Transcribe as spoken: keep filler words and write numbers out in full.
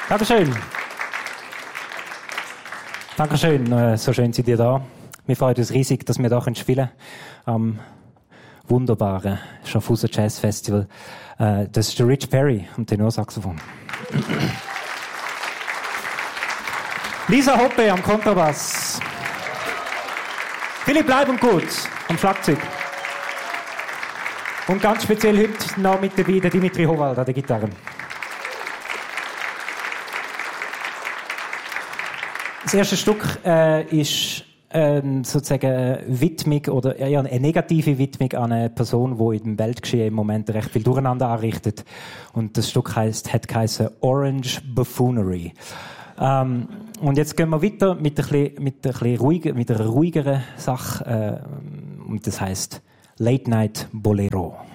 Dankeschön. Dankeschön, äh, so schön seid ihr da. Wir freuen uns riesig, dass wir hier spielen am wunderbaren Schaffhauser Jazz Festival. Äh, das ist der Rich Perry am Tenorsaxophon. Lisa Hoppe am Kontrabass. Philipp Leib und Gut am Schlagzeug. Und ganz speziell heute noch mit dabei der Dimitri Howald an der Gitarre. Das erste Stück äh, ist ähm, sozusagen eine Widmung oder eher eine negative Widmung an eine Person, die in dem Weltgeschehen im Moment recht viel Durcheinander anrichtet. Und das Stück heisst, hat geheißen Orange Buffoonery. Ähm, und jetzt gehen wir weiter mit, ein bisschen, mit, ein bisschen ruhiger, mit einer ruhigeren Sache. Äh, und das heisst Late Night Bolero.